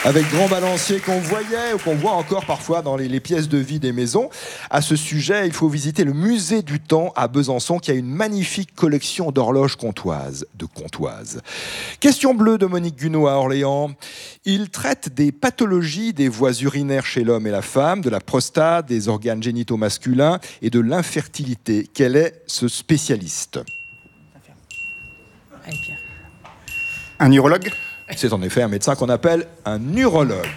avec grand balancier qu'on voyait ou qu'on voit encore parfois dans les pièces de vie des maisons. À ce sujet, il faut visiter le musée du temps à Besançon qui a une magnifique collection d'horloges comtoises. Question bleue de Monique Gunaud à Orléans. Il traite des pathologies des voies urinaires chez l'homme et la femme, de la prostate, des organes génitaux masculins et de l'infertilité. Quel est ce spécialiste ? Un urologue ? C'est en effet un médecin qu'on appelle un urologue.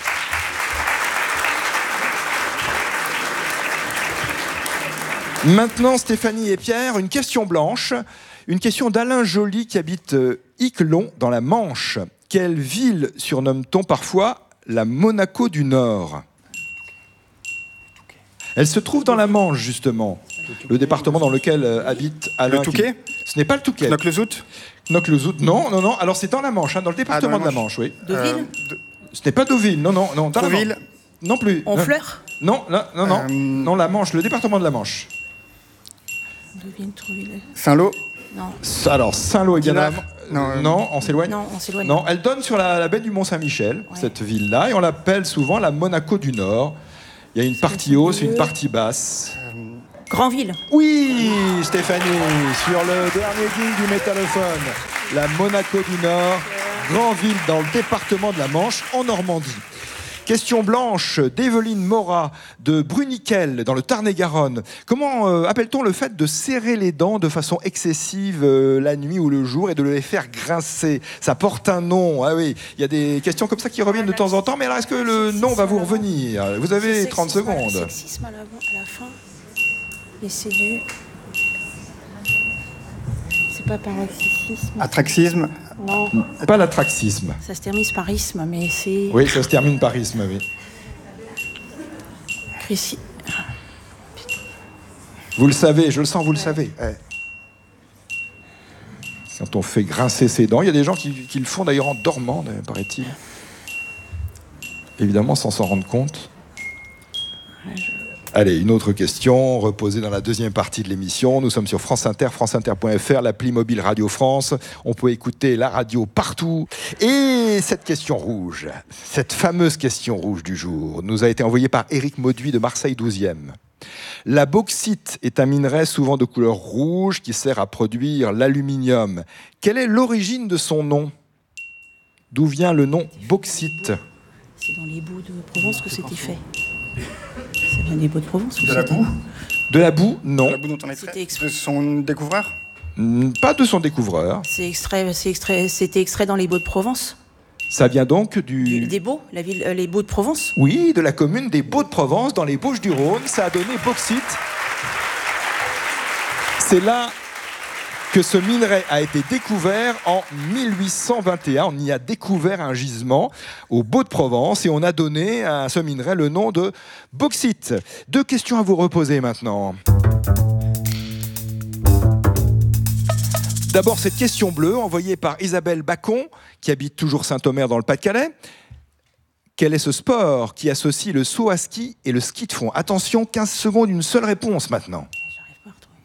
Maintenant, Stéphanie et Pierre, une question blanche. Une question d'Alain Joly qui habite Iquelon, dans la Manche. Quelle ville surnomme-t-on parfois la Monaco du Nord ? Elle se trouve dans la Manche, justement. Le département dans lequel habite Alain. Le Touquet ? Ce n'est pas le Touquet. Knock-le-Zout ? Knock-le-Zout, non. Alors c'est dans la Manche, dans le département de la Manche, oui. Deauville ? Ce n'est pas Deauville, non. Dans Trouville ? la Manche. Non plus. Honfleur ? Non. Non, la Manche, le département de la Manche. Deauville, Trouville. Saint-Lô ? Non. Alors, Saint-Lô est bien là. Non, on s'éloigne. Non, on s'éloigne. Non, elle donne sur la baie du Mont-Saint-Michel, cette ville-là, et on l'appelle souvent la Monaco du Nord. Il y a une partie hausse et une partie basse. Granville. Oui, Stéphanie, sur le dernier digne du métallophone. La Monaco du Nord, Granville dans le département de la Manche, en Normandie. Question blanche d'Evelyne Morat de Bruniquel dans le Tarn-et-Garonne. Comment appelle-t-on le fait de serrer les dents de façon excessive la nuit ou le jour et de les faire grincer ? Ça porte un nom. Ah oui, il y a des questions comme ça qui reviennent de temps en temps, mais alors est-ce que le nom va vous revenir ? Vous avez 30 secondes. Sexisme à la fin. Et c'est du... C'est pas paroxysme. Atraxisme ? Non. Pas l'atraxisme. Ça se termine par isme, mais c'est... Oui, ça se termine par isme, oui. Chrissy... Vous le savez, je le sens, vous le savez. Ouais. Quand on fait grincer ses dents, il y a des gens qui le font d'ailleurs en dormant, paraît-il. Évidemment, sans s'en rendre compte. Allez, une autre question, reposée dans la deuxième partie de l'émission. Nous sommes sur France Inter, franceinter.fr, l'appli mobile Radio France. On peut écouter la radio partout. Et cette question rouge, cette fameuse question rouge du jour, nous a été envoyée par Éric Mauduit de Marseille 12e. La bauxite est un minerai souvent de couleur rouge qui sert à produire l'aluminium. Quelle est l'origine de son nom ? D'où vient le nom bauxite ? C'est dans les bouts de Provence que c'était fait. Ça vient des Baux-de-Provence ou De la boue ? De la boue ? Non. De la boue dont on est C'était extrait ? De son découvreur ? Pas de son découvreur. C'était extrait dans les Baux-de-Provence. Ça vient donc du... Des Baux, les Baux-de-Provence. Oui, de la commune des Baux-de-Provence, dans les Bouches-du-Rhône. Ça a donné bauxite. C'est là que ce minerai a été découvert en 1821. On y a découvert un gisement aux Baux-de-Provence et on a donné à ce minerai le nom de bauxite. 2 questions à vous reposer maintenant. D'abord, cette question bleue envoyée par Isabelle Bacon, qui habite toujours Saint-Omer dans le Pas-de-Calais. Quel est ce sport qui associe le saut à ski et le ski de fond ? Attention, 15 secondes, une seule réponse maintenant. J'arrive pas à retrouver.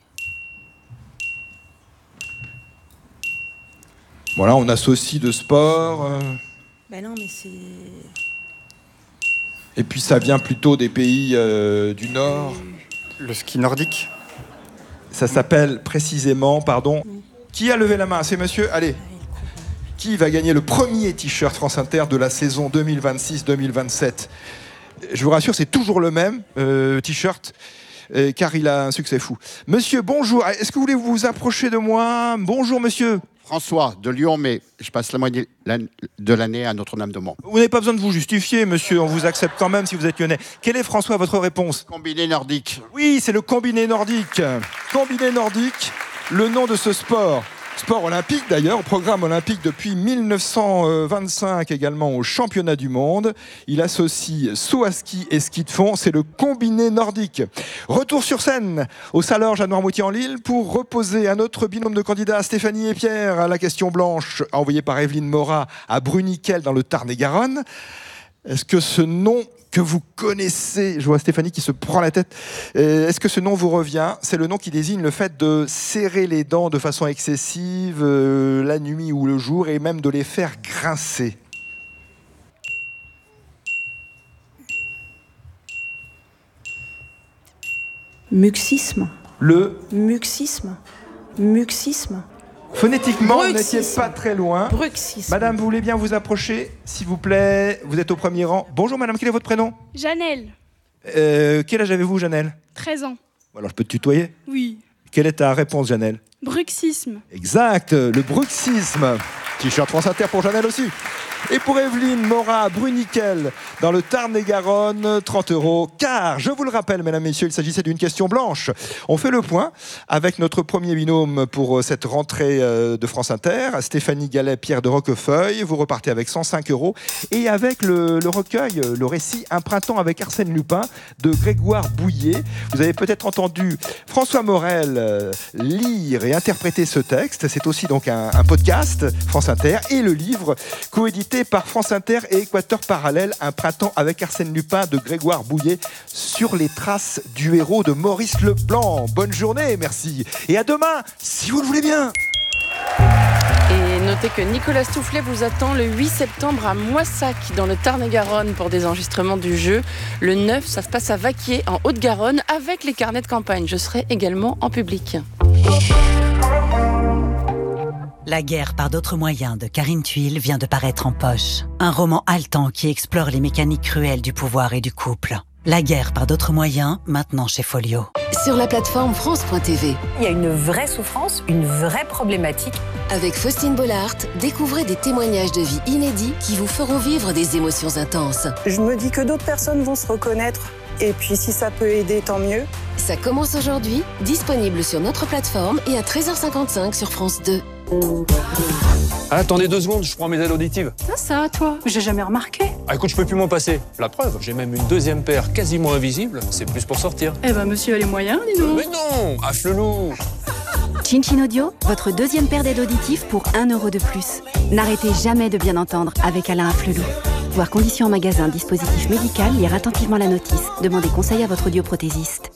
Voilà, on associe de sport. Ben non, mais c'est... Et puis ça vient plutôt des pays du Nord. Le ski nordique ? Ça s'appelle précisément, pardon... Qui a levé la main ? C'est monsieur ? Allez. Qui va gagner le premier t-shirt France Inter de la saison 2026-2027 ? Je vous rassure, c'est toujours le même t-shirt, car il a un succès fou. Monsieur, bonjour. Est-ce que vous voulez vous approcher de moi ? Bonjour, monsieur. François de Lyon, mais je passe la moitié de l'année à Notre-Dame-de-Mont. Vous n'avez pas besoin de vous justifier, monsieur. On vous accepte quand même si vous êtes lyonnais. Quelle est, François, votre réponse ? Combiné nordique. Oui, c'est le combiné nordique. Combiné nordique, le nom de ce sport. Sport olympique d'ailleurs, au programme olympique depuis 1925 également au championnat du monde. Il associe saut à ski et ski de fond, c'est le combiné nordique. Retour sur scène au Salorge à Noirmoutier-en-l'Île pour reposer un autre binôme de candidats, Stéphanie et Pierre, à la question blanche envoyée par Evelyne Morat à Bruniquel dans le Tarn-et-Garonne. Est-ce que ce nom que vous connaissez, je vois Stéphanie qui se prend la tête, est-ce que ce nom vous revient ? C'est le nom qui désigne le fait de serrer les dents de façon excessive la nuit ou le jour et même de les faire grincer. Muxisme. Le Muxisme. Muxisme. phonétiquement, vous Bruxisme. n'étiez pas très loin. Bruxisme. Madame, vous voulez bien vous approcher, s'il vous plaît? Vous êtes au premier rang. Bonjour madame, quel est votre prénom? Janelle, Quel âge avez-vous, Janelle? 13 ans. Alors, je peux te tutoyer? Oui. Quelle est ta réponse, Janelle? Bruxisme. Exact, le bruxisme. T-shirt France Inter pour Janelle aussi. Et pour Evelyne Morat-Bruniquel, dans le Tarn-et-Garonne, 30 €. Car, je vous le rappelle, mesdames, messieurs, il s'agissait d'une question blanche. On fait le point avec notre premier binôme pour cette rentrée de France Inter, Stéphanie Gallet, Pierre de Roquefeuille. Vous repartez avec 105 €. Et avec le recueil, le récit Un printemps avec Arsène Lupin de Grégoire Bouillet. Vous avez peut-être entendu François Morel lire et interpréter ce texte. C'est aussi donc un podcast France Inter et le livre coédité par France Inter et Équateur Parallèle, Un printemps avec Arsène Lupin de Grégoire Bouillet, sur les traces du héros de Maurice Leblanc. Bonne journée, merci. Et à demain, si vous le voulez bien. Et notez que Nicolas Stoufflet vous attend le 8 septembre à Moissac, dans le Tarn-et-Garonne, pour des enregistrements du jeu. Le 9, ça se passe à Vaquier, en Haute-Garonne, avec les carnets de campagne. Je serai également en public. La guerre par d'autres moyens de Karine Thuil vient de paraître en poche. Un roman haletant qui explore les mécaniques cruelles du pouvoir et du couple. La guerre par d'autres moyens, maintenant chez Folio. Sur la plateforme France.tv. Il y a une vraie souffrance, une vraie problématique. Avec Faustine Bollard, découvrez des témoignages de vie inédits qui vous feront vivre des émotions intenses. Je me dis que d'autres personnes vont se reconnaître. Et puis si ça peut aider, tant mieux. Ça commence aujourd'hui, disponible sur notre plateforme et à 13h55 sur France 2. Attendez 2 secondes, je prends mes aides auditives. Ça, toi, j'ai jamais remarqué. Ah écoute, je peux plus m'en passer. La preuve, j'ai même une deuxième paire quasiment invisible. C'est plus pour sortir. Eh ben, monsieur a les moyens, dis donc. Mais non, affle-loup. Chin Audio, votre deuxième paire d'aides auditives pour 1 € de plus. N'arrêtez jamais de bien entendre avec Alain Afflelou. Voir conditions en magasin, dispositif médical, lire attentivement la notice. Demandez conseil à votre audioprothésiste.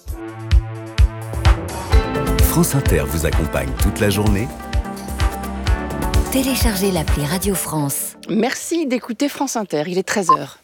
France Inter vous accompagne toute la journée. Téléchargez l'appli Radio France. Merci d'écouter France Inter, il est 13h.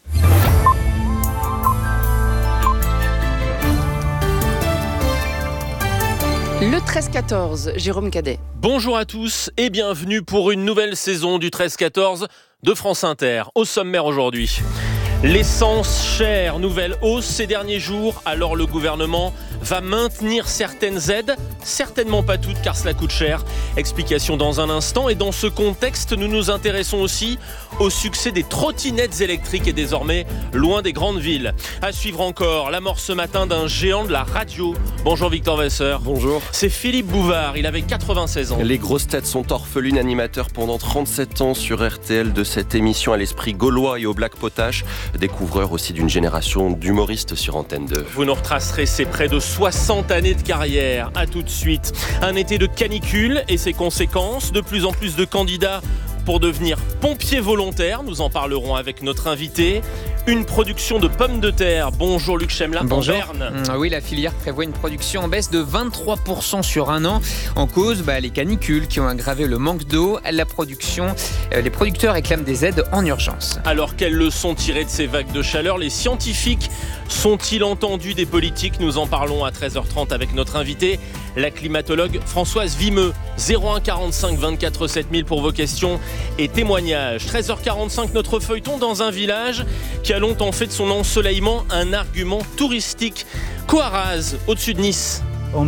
Le 13-14, Jérôme Cadet. Bonjour à tous et bienvenue pour une nouvelle saison du 13-14 de France Inter. Au sommaire aujourd'hui, l'essence chère, nouvelle hausse ces derniers jours, alors le gouvernement va maintenir certaines aides, certainement pas toutes car cela coûte cher. Explication dans un instant, et dans ce contexte, nous nous intéressons aussi au succès des trottinettes électriques et désormais loin des grandes villes. À suivre encore, la mort ce matin d'un géant de la radio. Bonjour Victor Vasseur. Bonjour. C'est Philippe Bouvard, il avait 96 ans. Les grosses têtes sont orphelines, animateur pendant 37 ans sur RTL de cette émission à l'esprit gaulois et au black potache, découvreur aussi d'une génération d'humoristes sur Antenne 2. Vous nous retracerez ces près de 60 années de carrière. À tout de suite. Un été de canicule et ses conséquences. De plus en plus de candidats pour devenir pompiers volontaires. Nous en parlerons avec notre invité. Une production de pommes de terre. Bonjour Luc Chemelin. Bonjour. En Berne. Oui, la filière prévoit une production en baisse de 23% sur un an. En cause, les canicules qui ont aggravé le manque d'eau. Les producteurs réclament des aides en urgence. Alors, quelles leçons tirées de ces vagues de chaleur? Les scientifiques sont-ils entendus des politiques? Nous en parlons à 13h30 avec notre invité, la climatologue Françoise Vimeux. 01 45 24 7000 pour vos questions et témoignages. 13h45, notre feuilleton dans un village qui a longtemps fait de son ensoleillement un argument touristique. Coaraz, au-dessus de Nice. En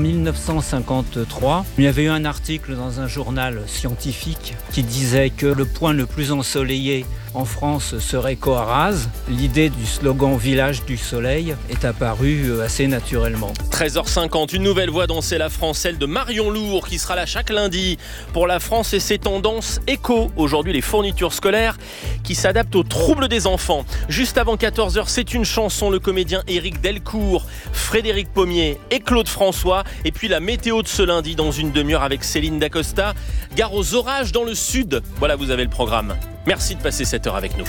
1953, il y avait eu un article dans un journal scientifique qui disait que le point le plus ensoleillé en France serait Coaraz. L'idée du slogan « Village du Soleil » est apparue assez naturellement. 13h50, une nouvelle voix dans C'est la France, celle de Marion Lourd, qui sera là chaque lundi pour la France et ses tendances éco. Aujourd'hui, les fournitures scolaires qui s'adaptent aux troubles des enfants. Juste avant 14h, c'est une chanson, le comédien Éric Delcourt, Frédéric Pommier et Claude François. Et puis la météo de ce lundi dans une demi-heure avec Céline Dacosta. Gare aux orages dans le sud. Voilà, vous avez le programme. Merci de passer cette heure avec nous.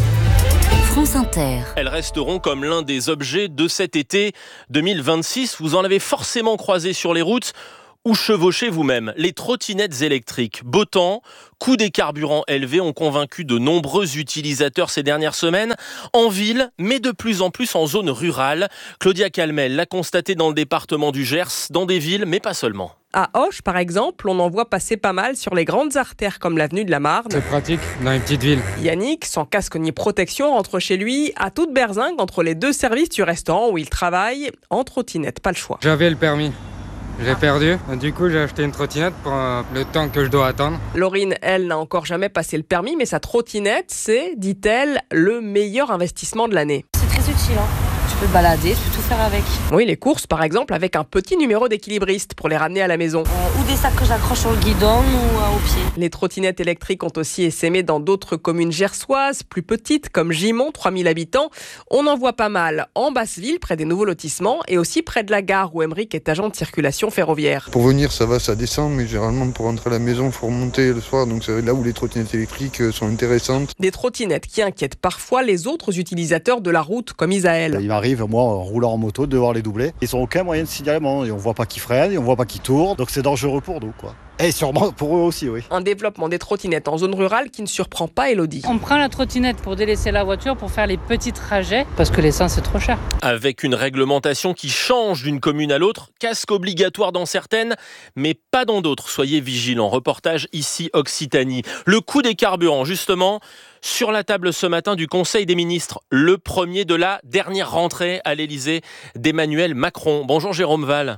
France Inter. Elles resteront comme l'un des objets de cet été 2026. Vous en avez forcément croisé sur les routes ou chevaucher vous-même. Les trottinettes électriques. Beau temps, coût des carburants élevés ont convaincu de nombreux utilisateurs ces dernières semaines, en ville, mais de plus en plus en zone rurale. Claudia Calmel l'a constaté dans le département du Gers, dans des villes, mais pas seulement. À Auch, par exemple, on en voit passer pas mal sur les grandes artères comme l'avenue de la Marne. C'est pratique dans une petite ville. Yannick, sans casque ni protection, rentre chez lui à toute berzingue entre les deux services du restaurant où il travaille, en trottinette, pas le choix. J'avais le permis. Je l'ai perdu. Du coup, j'ai acheté une trottinette pour le temps que je dois attendre. Laurine, elle, n'a encore jamais passé le permis, mais sa trottinette, c'est, dit-elle, le meilleur investissement de l'année. C'est très utile, hein. Tu peux te balader, tu peux tout faire avec. Oui, les courses, par exemple, avec un petit numéro d'équilibriste pour les ramener à la maison. Ou des sacs que j'accroche sur le guidon ou au pied. Les trottinettes électriques ont aussi essaimé dans d'autres communes gersoises, plus petites, comme Gimont, 3000 habitants. On en voit pas mal en Basse-Ville, près des nouveaux lotissements, et aussi près de la gare où Emmerich est agent de circulation ferroviaire. Pour venir, ça va, ça descend, mais généralement, pour rentrer à la maison, il faut remonter le soir. Donc c'est là où les trottinettes électriques sont intéressantes. Des trottinettes qui inquiètent parfois les autres utilisateurs de la route, comme Isaël. Il m'arrive, moi, en roulant en moto, de devoir les doubler. Ils n'ont aucun moyen de signalement. Et on voit pas qu'ils freinent, et on voit pas qu'ils tournent. Donc c'est dangereux pour nous, quoi. Et sûrement pour eux aussi, oui. Un développement des trottinettes en zone rurale qui ne surprend pas Elodie. On prend la trottinette pour délaisser la voiture, pour faire les petits trajets, parce que l'essence est trop cher. Avec une réglementation qui change d'une commune à l'autre, casque obligatoire dans certaines, mais pas dans d'autres. Soyez vigilants. Reportage ici Occitanie. Le coût des carburants, justement, sur la table ce matin du Conseil des ministres. Le premier de la dernière rentrée à l'Elysée d'Emmanuel Macron. Bonjour Jérôme Val.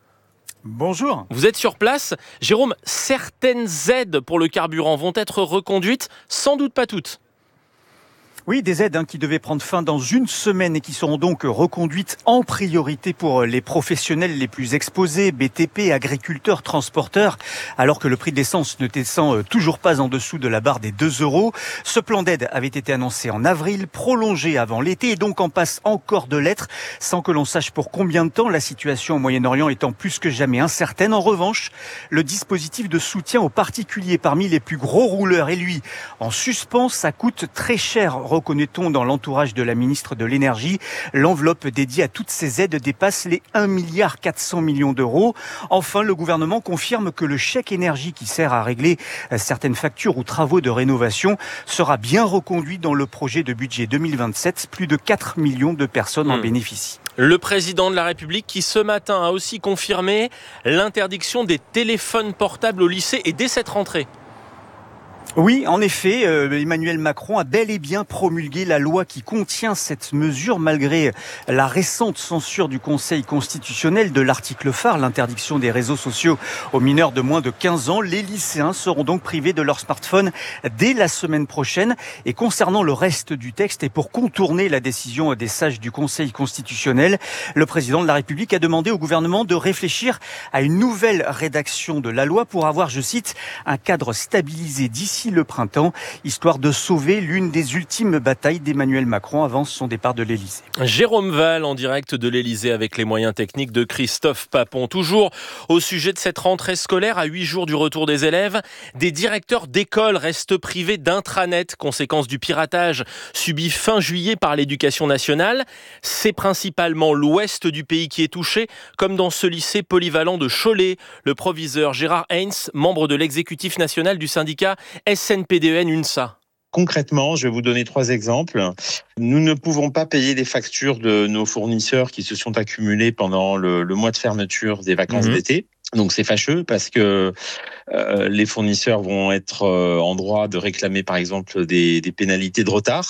Bonjour. Vous êtes sur place. Jérôme, certaines aides pour le carburant vont être reconduites, sans doute pas toutes. Oui, des aides qui devaient prendre fin dans une semaine et qui seront donc reconduites en priorité pour les professionnels les plus exposés, BTP, agriculteurs, transporteurs, alors que le prix de l'essence ne descend toujours pas en dessous de la barre des 2 €. Ce plan d'aide avait été annoncé en avril, prolongé avant l'été et donc en passe encore de l'être, sans que l'on sache pour combien de temps, la situation au Moyen-Orient étant plus que jamais incertaine. En revanche, le dispositif de soutien aux particuliers parmi les plus gros rouleurs est lui en suspens. Ça coûte très cher, reconnaît-on dans l'entourage de la ministre de l'Énergie. L'enveloppe dédiée à toutes ces aides dépasse les 1,4 milliard d'euros. Enfin, le gouvernement confirme que le chèque énergie qui sert à régler certaines factures ou travaux de rénovation sera bien reconduit dans le projet de budget 2027. Plus de 4 millions de personnes en bénéficient. Le président de la République qui ce matin a aussi confirmé l'interdiction des téléphones portables au lycée et dès cette rentrée. Oui, en effet, Emmanuel Macron a bel et bien promulgué la loi qui contient cette mesure, malgré la récente censure du Conseil constitutionnel de l'article phare, l'interdiction des réseaux sociaux aux mineurs de moins de 15 ans. Les lycéens seront donc privés de leur smartphone dès la semaine prochaine. Et concernant le reste du texte, et pour contourner la décision des sages du Conseil constitutionnel, le président de la République a demandé au gouvernement de réfléchir à une nouvelle rédaction de la loi pour avoir, je cite, un cadre stabilisé d'ici le printemps, histoire de sauver l'une des ultimes batailles d'Emmanuel Macron avant son départ de l'Elysée. Jérôme Val en direct de l'Elysée avec les moyens techniques de Christophe Papon. Toujours au sujet de cette rentrée scolaire à 8 jours du retour des élèves, des directeurs d'école restent privés d'intranet, conséquence du piratage subi fin juillet par l'Éducation nationale. C'est principalement l'ouest du pays qui est touché, comme dans ce lycée polyvalent de Cholet. Le proviseur Gérard Heinz, membre de l'exécutif national du syndicat SNPDEN UNSA. Concrètement, je vais vous donner 3 exemples. Nous ne pouvons pas payer les factures de nos fournisseurs qui se sont accumulés pendant le mois de fermeture des vacances d'été. Donc c'est fâcheux parce que les fournisseurs vont être en droit de réclamer par exemple des pénalités de retard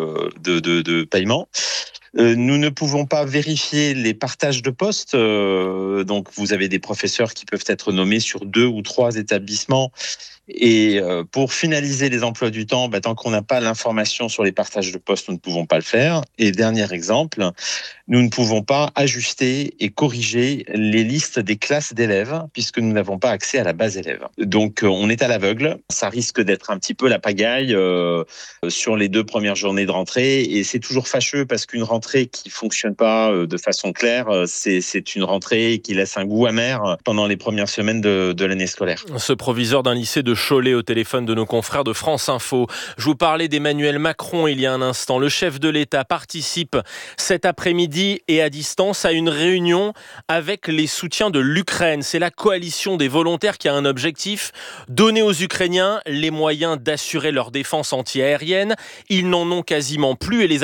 de paiement. Nous ne pouvons pas vérifier les partages de postes. Donc vous avez des professeurs qui peuvent être nommés sur 2 ou 3 établissements. Et pour finaliser les emplois du temps, tant qu'on n'a pas l'information sur les partages de postes, nous ne pouvons pas le faire. Et dernier exemple, nous ne pouvons pas ajuster et corriger les listes des classes d'élèves puisque nous n'avons pas accès à la base élève. Donc on est à l'aveugle. Ça risque d'être un petit peu la pagaille sur les 2 premières journées de rentrée. Et c'est toujours fâcheux parce qu'une rentrée qui fonctionne pas de façon claire, c'est une rentrée qui laisse un goût amer pendant les premières semaines de l'année scolaire. Ce proviseur d'un lycée de Cholet au téléphone de nos confrères de France Info. Je vous parlais d'Emmanuel Macron il y a un instant. Le chef de l'État participe cet après-midi et à distance à une réunion avec les soutiens de l'Ukraine. C'est la coalition des volontaires qui a un objectif, donner aux Ukrainiens les moyens d'assurer leur défense antiaérienne. Ils n'en ont quasiment plus et les